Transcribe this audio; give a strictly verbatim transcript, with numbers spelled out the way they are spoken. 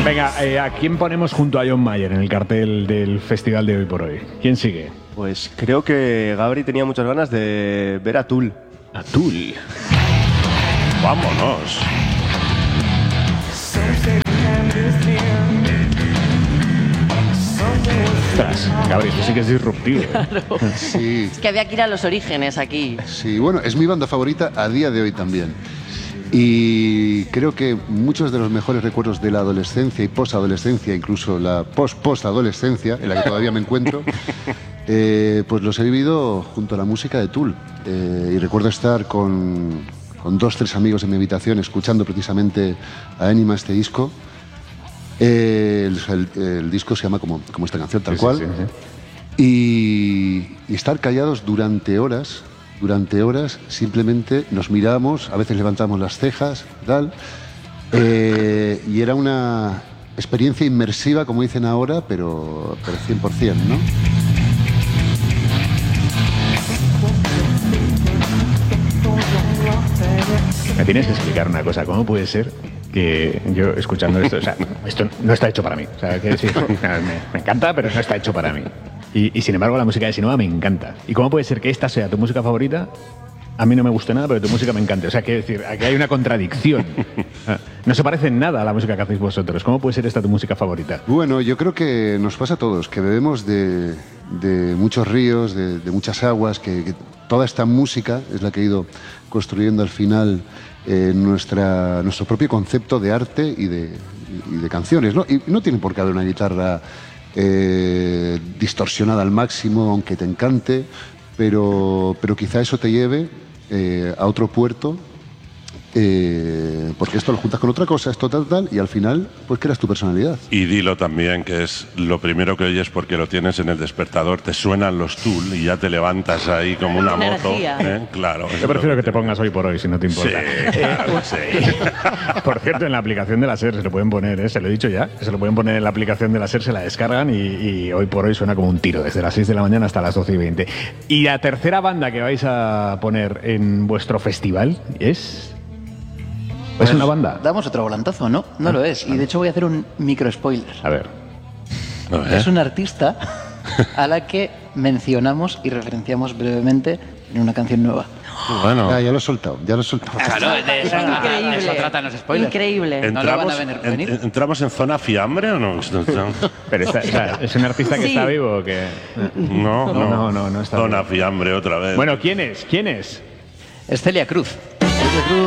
Venga, eh, ¿a quién ponemos junto a John Mayer en el cartel del festival de hoy por hoy? ¿Quién sigue? Pues creo que Gabri tenía muchas ganas de ver a Tool. A Tool. Vámonos. Ostras, Gabri, esto sí que es disruptivo. ¿eh? Claro. Sí. Es que había que ir a los orígenes aquí. Sí, bueno, es mi banda favorita a día de hoy también. Y creo que muchos de los mejores recuerdos de la adolescencia y posadolescencia, incluso la post-post-adolescencia, en la que todavía me encuentro, eh, pues los he vivido junto a la música de Tool. Eh, y recuerdo estar con, con dos, tres amigos en mi habitación escuchando precisamente a Anima, este disco. Eh, el, el, el disco se llama como, como esta canción, tal Sí, cual. sí, sí, sí. Y, y estar callados durante horas, durante horas, simplemente nos miramos, a veces levantamos las cejas, tal. Eh, y era una experiencia inmersiva, como dicen ahora, pero, pero cien por cien, ¿no? Me tienes que explicar una cosa. ¿Cómo puede ser que yo, escuchando esto, o sea, esto no está hecho para mí? O sea, que decir, me, me encanta, pero no está hecho para mí. Y, y sin embargo, la música de Sinova me encanta. ¿Y cómo puede ser que esta sea tu música favorita? A mí no me gusta nada, pero tu música me encanta. O sea, quiero decir, aquí hay una contradicción. No se parece en nada a la música que hacéis vosotros. ¿Cómo puede ser esta tu música favorita? Bueno, yo creo que nos pasa a todos, que bebemos de, de muchos ríos, de, de muchas aguas, que, que toda esta música es la que ha ido construyendo al final eh, nuestra, nuestro propio concepto de arte y de, y de canciones, ¿no? Y no tiene por qué haber una guitarra eh, distorsionada al máximo, aunque te encante, pero, pero quizá eso te lleve eh, a otro puerto, eh, porque esto lo juntas con otra cosa, esto tal, tal, y al final, pues creas tu personalidad. Y dilo también, que es lo primero que oyes porque lo tienes en el despertador, te suenan los Tool y ya te levantas ahí como una Una moto. energía. ¿eh? Claro. Yo prefiero que te pongas hoy por hoy, si no te importa. Sí, claro, sí. Por cierto, en la aplicación de la SER se lo pueden poner, ¿eh? Se lo he dicho ya, se lo pueden poner en la aplicación de la SER, se la descargan y, y hoy por hoy suena como un tiro, desde las seis de la mañana hasta las doce y veinte. Y la tercera banda que vais a poner en vuestro festival es... ¿Es una banda? Damos otro volantazo, ¿no? No lo es. Y de hecho voy a hacer un micro spoiler. A ver. A ver. Es una artista a la que mencionamos y referenciamos brevemente en una canción nueva. Bueno. Ah, ya lo he soltado, ya lo he soltado. Claro, de eso trata, de Increíble. eso tratan los spoilers. Increíble. No lo van ¿Entramos, a venir- en- venir. en- ¿Entramos en zona fiambre o no? Pero está, o sea, ¿es un artista que Sí. está vivo o que...? No, No, no, no, no, no está Zona bien. fiambre otra vez. Bueno, ¿quién es? ¿Quién es? Es Celia Cruz.